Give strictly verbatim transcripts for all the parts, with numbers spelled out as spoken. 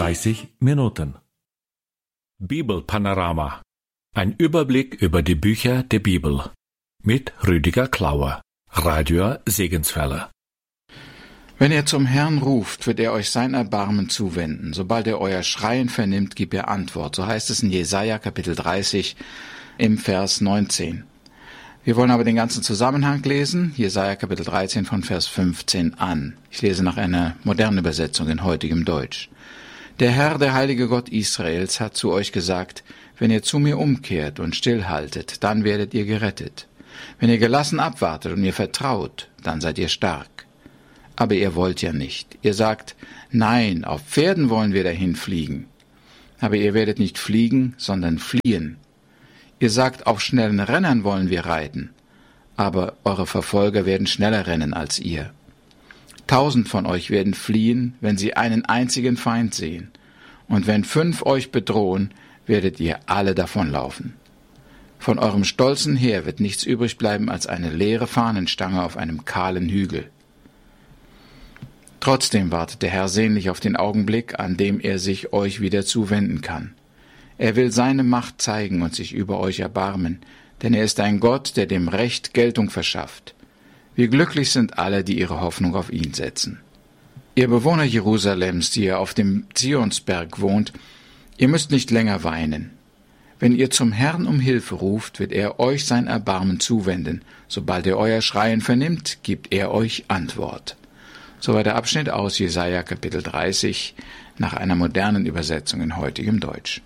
dreißig Minuten. Bibelpanorama. Ein Überblick über die Bücher der Bibel. Mit Rüdiger Klauer, Radio Segenswelle. Wenn ihr zum Herrn ruft, wird er euch sein Erbarmen zuwenden. Sobald er euer Schreien vernimmt, gibt er Antwort. So heißt es in Jesaja Kapitel dreißig im Vers neunzehn. Wir wollen aber den ganzen Zusammenhang lesen. Jesaja Kapitel dreizehn von Vers fünfzehn an. Ich lese nach einer modernen Übersetzung in heutigem Deutsch. Der Herr, der heilige Gott Israels, hat zu euch gesagt, wenn ihr zu mir umkehrt und stillhaltet, dann werdet ihr gerettet. Wenn ihr gelassen abwartet und mir vertraut, dann seid ihr stark. Aber ihr wollt ja nicht. Ihr sagt, nein, auf Pferden wollen wir dahin fliegen. Aber ihr werdet nicht fliegen, sondern fliehen. Ihr sagt, auf schnellen Rennern wollen wir reiten. Aber eure Verfolger werden schneller rennen als ihr. Tausend von euch werden fliehen, wenn sie einen einzigen Feind sehen. Und wenn fünf euch bedrohen, werdet ihr alle davonlaufen. Von eurem stolzen Heer wird nichts übrig bleiben als eine leere Fahnenstange auf einem kahlen Hügel. Trotzdem wartet der Herr sehnlich auf den Augenblick, an dem er sich euch wieder zuwenden kann. Er will seine Macht zeigen und sich über euch erbarmen, denn er ist ein Gott, der dem Recht Geltung verschafft. Wie glücklich sind alle, die ihre Hoffnung auf ihn setzen. Ihr Bewohner Jerusalems, die ihr auf dem Zionsberg wohnt, ihr müsst nicht länger weinen. Wenn ihr zum Herrn um Hilfe ruft, wird er euch sein Erbarmen zuwenden. Sobald er euer Schreien vernimmt, gibt er euch Antwort. Soweit der Abschnitt aus Jesaja Kapitel dreißig nach einer modernen Übersetzung in heutigem Deutsch.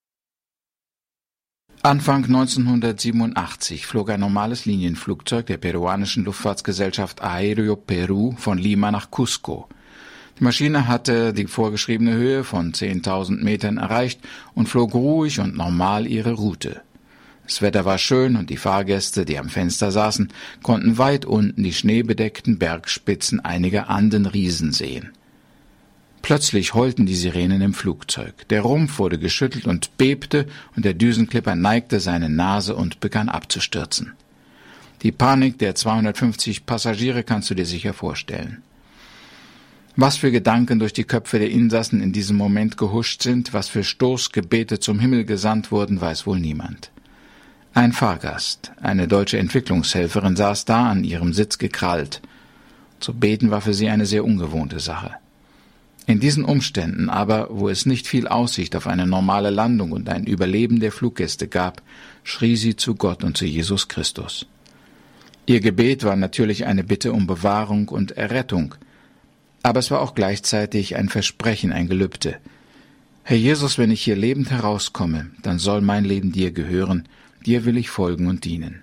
Anfang neunzehnhundertsiebenundachtzig flog ein normales Linienflugzeug der peruanischen Luftfahrtsgesellschaft Aéreo Perú von Lima nach Cusco. Die Maschine hatte die vorgeschriebene Höhe von zehntausend Metern erreicht und flog ruhig und normal ihre Route. Das Wetter war schön und die Fahrgäste, die am Fenster saßen, konnten weit unten die schneebedeckten Bergspitzen einiger Andenriesen sehen. Plötzlich heulten die Sirenen im Flugzeug. Der Rumpf wurde geschüttelt und bebte, und der Düsenklipper neigte seine Nase und begann abzustürzen. Die Panik der zweihundertfünfzig Passagiere kannst du dir sicher vorstellen. Was für Gedanken durch die Köpfe der Insassen in diesem Moment gehuscht sind, was für Stoßgebete zum Himmel gesandt wurden, weiß wohl niemand. Ein Fahrgast, eine deutsche Entwicklungshelferin, saß da an ihrem Sitz gekrallt. Zu beten war für sie eine sehr ungewohnte Sache. In diesen Umständen aber, wo es nicht viel Aussicht auf eine normale Landung und ein Überleben der Fluggäste gab, schrie sie zu Gott und zu Jesus Christus. Ihr Gebet war natürlich eine Bitte um Bewahrung und Errettung, aber es war auch gleichzeitig ein Versprechen, ein Gelübde. Herr Jesus, wenn ich hier lebend herauskomme, dann soll mein Leben dir gehören, dir will ich folgen und dienen.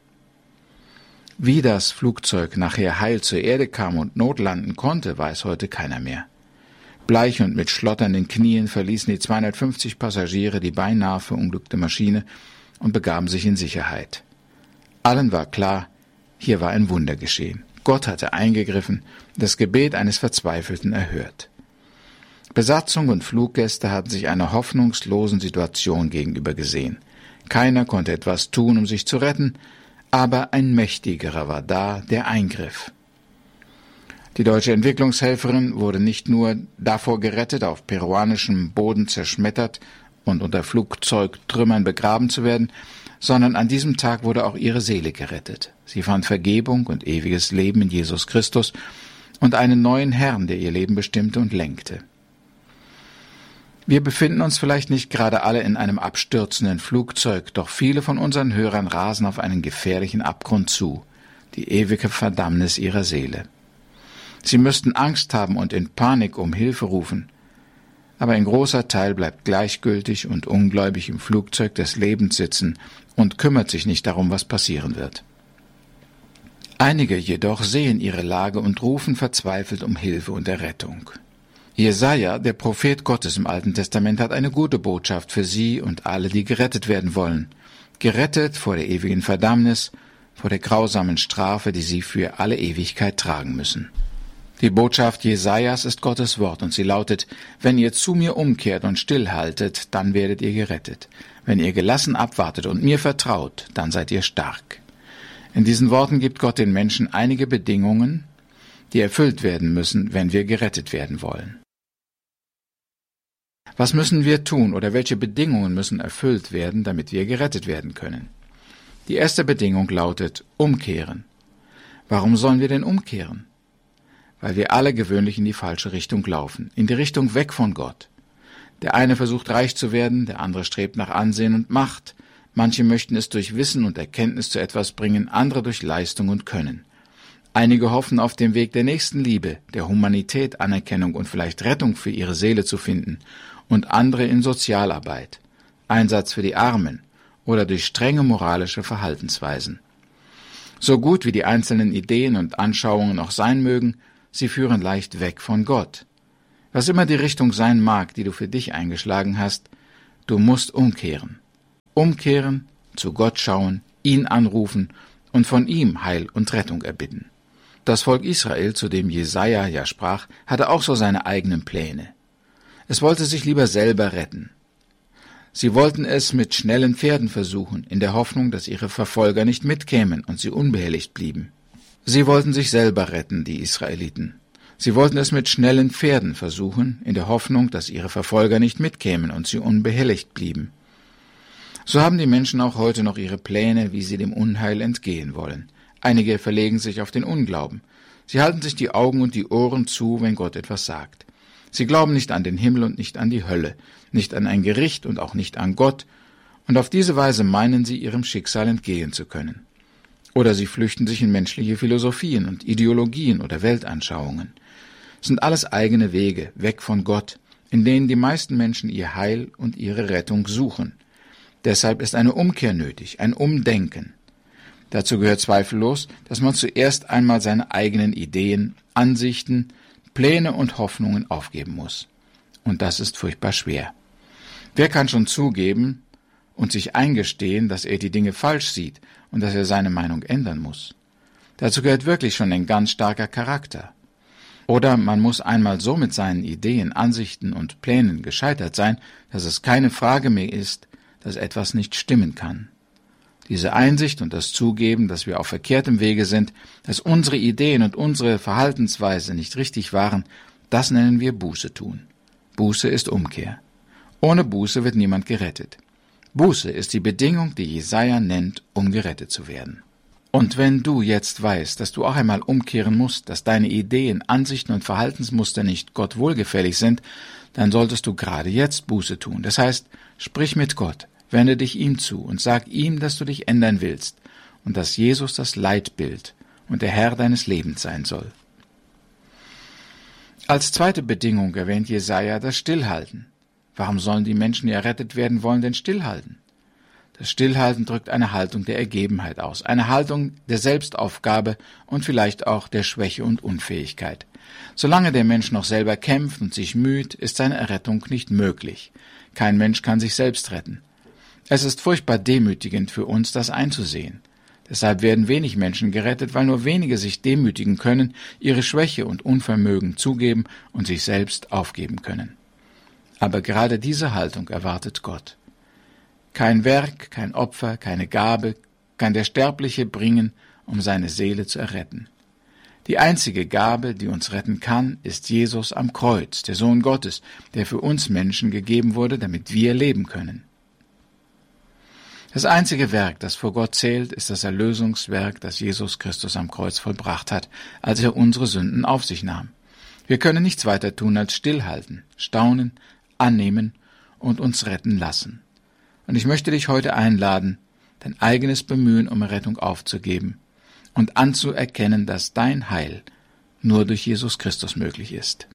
Wie das Flugzeug nachher heil zur Erde kam und notlanden konnte, weiß heute keiner mehr. Bleich und mit schlotternden Knien verließen die zweihundertfünfzig Passagiere die beinahe verunglückte Maschine und begaben sich in Sicherheit. Allen war klar, hier war ein Wunder geschehen. Gott hatte eingegriffen, das Gebet eines Verzweifelten erhört. Besatzung und Fluggäste hatten sich einer hoffnungslosen Situation gegenüber gesehen. Keiner konnte etwas tun, um sich zu retten, aber ein Mächtigerer war da, der eingriff. Die deutsche Entwicklungshelferin wurde nicht nur davor gerettet, auf peruanischem Boden zerschmettert und unter Flugzeugtrümmern begraben zu werden, sondern an diesem Tag wurde auch ihre Seele gerettet. Sie fand Vergebung und ewiges Leben in Jesus Christus und einen neuen Herrn, der ihr Leben bestimmte und lenkte. Wir befinden uns vielleicht nicht gerade alle in einem abstürzenden Flugzeug, doch viele von unseren Hörern rasen auf einen gefährlichen Abgrund zu, die ewige Verdammnis ihrer Seele. Sie müssten Angst haben und in Panik um Hilfe rufen. Aber ein großer Teil bleibt gleichgültig und ungläubig im Flugzeug des Lebens sitzen und kümmert sich nicht darum, was passieren wird. Einige jedoch sehen ihre Lage und rufen verzweifelt um Hilfe und Errettung. Jesaja, der Prophet Gottes im Alten Testament, hat eine gute Botschaft für sie und alle, die gerettet werden wollen. Gerettet vor der ewigen Verdammnis, vor der grausamen Strafe, die sie für alle Ewigkeit tragen müssen. Die Botschaft Jesajas ist Gottes Wort und sie lautet: Wenn ihr zu mir umkehrt und stillhaltet, dann werdet ihr gerettet. Wenn ihr gelassen abwartet und mir vertraut, dann seid ihr stark. In diesen Worten gibt Gott den Menschen einige Bedingungen, die erfüllt werden müssen, wenn wir gerettet werden wollen. Was müssen wir tun oder welche Bedingungen müssen erfüllt werden, damit wir gerettet werden können? Die erste Bedingung lautet umkehren. Warum sollen wir denn umkehren? Weil wir alle gewöhnlich in die falsche Richtung laufen, in die Richtung weg von Gott. Der eine versucht reich zu werden, der andere strebt nach Ansehen und Macht. Manche möchten es durch Wissen und Erkenntnis zu etwas bringen, andere durch Leistung und Können. Einige hoffen auf dem Weg der Nächstenliebe, der Humanität, Anerkennung und vielleicht Rettung für ihre Seele zu finden, und andere in Sozialarbeit, Einsatz für die Armen oder durch strenge moralische Verhaltensweisen. So gut wie die einzelnen Ideen und Anschauungen auch sein mögen, sie führen leicht weg von Gott. Was immer die Richtung sein mag, die du für dich eingeschlagen hast, du musst umkehren. Umkehren, zu Gott schauen, ihn anrufen und von ihm Heil und Rettung erbitten. Das Volk Israel, zu dem Jesaja ja sprach, hatte auch so seine eigenen Pläne. Es wollte sich lieber selber retten. Sie wollten es mit schnellen Pferden versuchen, in der Hoffnung, dass ihre Verfolger nicht mitkämen und sie unbehelligt blieben. Sie wollten sich selber retten, die Israeliten. Sie wollten es mit schnellen Pferden versuchen, in der Hoffnung, dass ihre Verfolger nicht mitkämen und sie unbehelligt blieben. So haben die Menschen auch heute noch ihre Pläne, wie sie dem Unheil entgehen wollen. Einige verlegen sich auf den Unglauben. Sie halten sich die Augen und die Ohren zu, wenn Gott etwas sagt. Sie glauben nicht an den Himmel und nicht an die Hölle, nicht an ein Gericht und auch nicht an Gott, und auf diese Weise meinen sie, ihrem Schicksal entgehen zu können. Oder sie flüchten sich in menschliche Philosophien und Ideologien oder Weltanschauungen. Es sind alles eigene Wege, weg von Gott, in denen die meisten Menschen ihr Heil und ihre Rettung suchen. Deshalb ist eine Umkehr nötig, ein Umdenken. Dazu gehört zweifellos, dass man zuerst einmal seine eigenen Ideen, Ansichten, Pläne und Hoffnungen aufgeben muss. Und das ist furchtbar schwer. Wer kann schon zugeben und sich eingestehen, dass er die Dinge falsch sieht und dass er seine Meinung ändern muss? Dazu gehört wirklich schon ein ganz starker Charakter. Oder man muss einmal so mit seinen Ideen, Ansichten und Plänen gescheitert sein, dass es keine Frage mehr ist, dass etwas nicht stimmen kann. Diese Einsicht und das Zugeben, dass wir auf verkehrtem Wege sind, dass unsere Ideen und unsere Verhaltensweise nicht richtig waren, das nennen wir Buße tun. Buße ist Umkehr. Ohne Buße wird niemand gerettet. Buße ist die Bedingung, die Jesaja nennt, um gerettet zu werden. Und wenn du jetzt weißt, dass du auch einmal umkehren musst, dass deine Ideen, Ansichten und Verhaltensmuster nicht Gott wohlgefällig sind, dann solltest du gerade jetzt Buße tun. Das heißt, sprich mit Gott. Wende dich ihm zu und sag ihm, dass du dich ändern willst und dass Jesus das Leitbild und der Herr deines Lebens sein soll. Als zweite Bedingung erwähnt Jesaja das Stillhalten. Warum sollen die Menschen, die errettet werden wollen, denn stillhalten? Das Stillhalten drückt eine Haltung der Ergebenheit aus, eine Haltung der Selbstaufgabe und vielleicht auch der Schwäche und Unfähigkeit. Solange der Mensch noch selber kämpft und sich müht, ist seine Errettung nicht möglich. Kein Mensch kann sich selbst retten. Es ist furchtbar demütigend für uns, das einzusehen. Deshalb werden wenig Menschen gerettet, weil nur wenige sich demütigen können, ihre Schwäche und Unvermögen zugeben und sich selbst aufgeben können. Aber gerade diese Haltung erwartet Gott. Kein Werk, kein Opfer, keine Gabe kann der Sterbliche bringen, um seine Seele zu erretten. Die einzige Gabe, die uns retten kann, ist Jesus am Kreuz, der Sohn Gottes, der für uns Menschen gegeben wurde, damit wir leben können. Das einzige Werk, das vor Gott zählt, ist das Erlösungswerk, das Jesus Christus am Kreuz vollbracht hat, als er unsere Sünden auf sich nahm. Wir können nichts weiter tun als stillhalten, staunen, annehmen und uns retten lassen. Und ich möchte dich heute einladen, dein eigenes Bemühen um Rettung aufzugeben und anzuerkennen, dass dein Heil nur durch Jesus Christus möglich ist.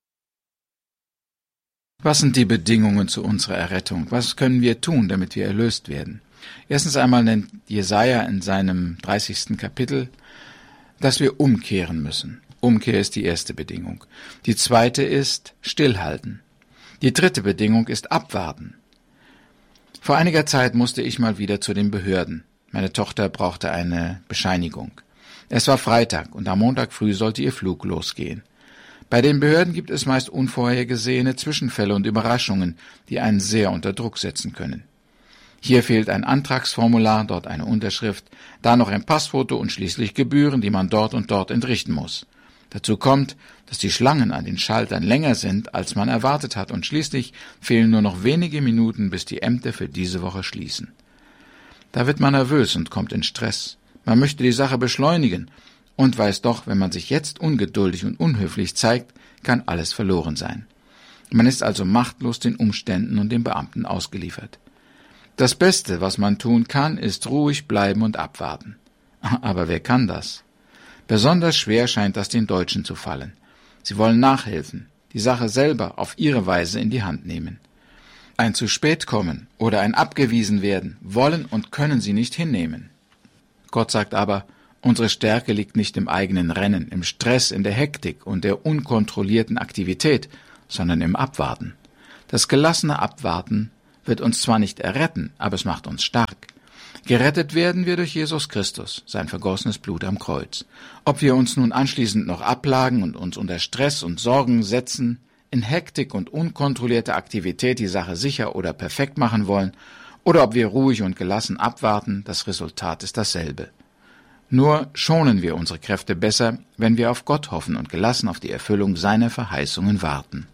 Was sind die Bedingungen zu unserer Errettung? Was können wir tun, damit wir erlöst werden? Erstens einmal nennt Jesaja in seinem dreißigsten Kapitel, dass wir umkehren müssen. Umkehr ist die erste Bedingung. Die zweite ist stillhalten. Die dritte Bedingung ist abwarten. Vor einiger Zeit musste ich mal wieder zu den Behörden. Meine Tochter brauchte eine Bescheinigung. Es war Freitag und am Montag früh sollte ihr Flug losgehen. Bei den Behörden gibt es meist unvorhergesehene Zwischenfälle und Überraschungen, die einen sehr unter Druck setzen können. Hier fehlt ein Antragsformular, dort eine Unterschrift, da noch ein Passfoto und schließlich Gebühren, die man dort und dort entrichten muss. Dazu kommt, dass die Schlangen an den Schaltern länger sind, als man erwartet hat, und schließlich fehlen nur noch wenige Minuten, bis die Ämter für diese Woche schließen. Da wird man nervös und kommt in Stress. Man möchte die Sache beschleunigen und weiß doch, wenn man sich jetzt ungeduldig und unhöflich zeigt, kann alles verloren sein. Man ist also machtlos den Umständen und den Beamten ausgeliefert. Das Beste, was man tun kann, ist ruhig bleiben und abwarten. Aber wer kann das? Besonders schwer scheint das den Deutschen zu fallen. Sie wollen nachhelfen, die Sache selber auf ihre Weise in die Hand nehmen. Ein zu spät kommen oder ein abgewiesen werden wollen und können sie nicht hinnehmen. Gott sagt aber, unsere Stärke liegt nicht im eigenen Rennen, im Stress, in der Hektik und der unkontrollierten Aktivität, sondern im Abwarten. Das gelassene Abwarten wird uns zwar nicht erretten, aber es macht uns stark. Gerettet werden wir durch Jesus Christus, sein vergossenes Blut am Kreuz. Ob wir uns nun anschließend noch ablagen und uns unter Stress und Sorgen setzen, in Hektik und unkontrollierter Aktivität die Sache sicher oder perfekt machen wollen, oder ob wir ruhig und gelassen abwarten, das Resultat ist dasselbe. Nur schonen wir unsere Kräfte besser, wenn wir auf Gott hoffen und gelassen auf die Erfüllung seiner Verheißungen warten.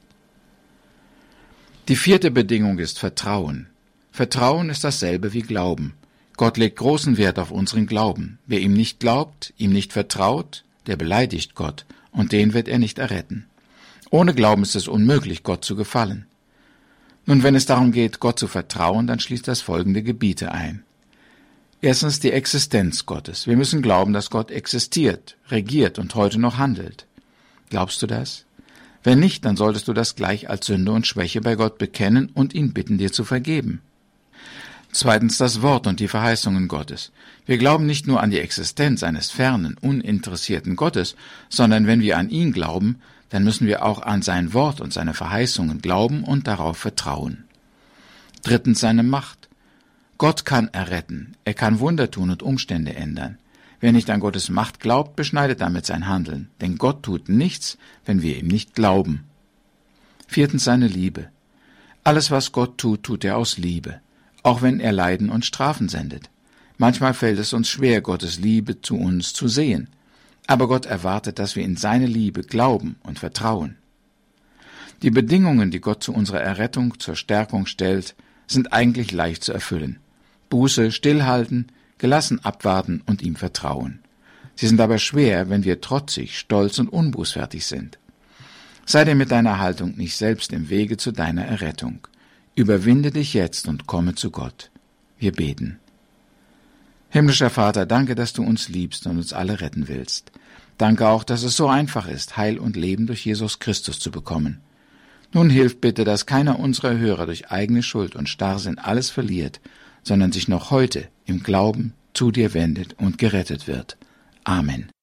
Die vierte Bedingung ist Vertrauen. Vertrauen ist dasselbe wie Glauben. Gott legt großen Wert auf unseren Glauben. Wer ihm nicht glaubt, ihm nicht vertraut, der beleidigt Gott, und den wird er nicht erretten. Ohne Glauben ist es unmöglich, Gott zu gefallen. Nun, wenn es darum geht, Gott zu vertrauen, dann schließt das folgende Gebiete ein. Erstens die Existenz Gottes. Wir müssen glauben, dass Gott existiert, regiert und heute noch handelt. Glaubst du das? Wenn nicht, dann solltest du das gleich als Sünde und Schwäche bei Gott bekennen und ihn bitten, dir zu vergeben. Zweitens das Wort und die Verheißungen Gottes. Wir glauben nicht nur an die Existenz eines fernen, uninteressierten Gottes, sondern wenn wir an ihn glauben, dann müssen wir auch an sein Wort und seine Verheißungen glauben und darauf vertrauen. Drittens seine Macht. Gott kann erretten, er kann Wunder tun und Umstände ändern. Wer nicht an Gottes Macht glaubt, beschneidet damit sein Handeln, denn Gott tut nichts, wenn wir ihm nicht glauben. Viertens seine Liebe. Alles, was Gott tut, tut er aus Liebe, auch wenn er Leiden und Strafen sendet. Manchmal fällt es uns schwer, Gottes Liebe zu uns zu sehen. Aber Gott erwartet, dass wir in seine Liebe glauben und vertrauen. Die Bedingungen, die Gott zu unserer Errettung, zur Stärkung stellt, sind eigentlich leicht zu erfüllen. Buße, stillhalten, gelassen abwarten und ihm vertrauen. Sie sind aber schwer, wenn wir trotzig, stolz und unbußfertig sind. Sei dir mit deiner Haltung nicht selbst im Wege zu deiner Errettung. Überwinde dich jetzt und komme zu Gott. Wir beten. Himmlischer Vater, danke, dass du uns liebst und uns alle retten willst. Danke auch, dass es so einfach ist, Heil und Leben durch Jesus Christus zu bekommen. Nun hilf bitte, dass keiner unserer Hörer durch eigene Schuld und Starrsinn alles verliert, sondern sich noch heute im Glauben zu dir wendet und gerettet wird. Amen.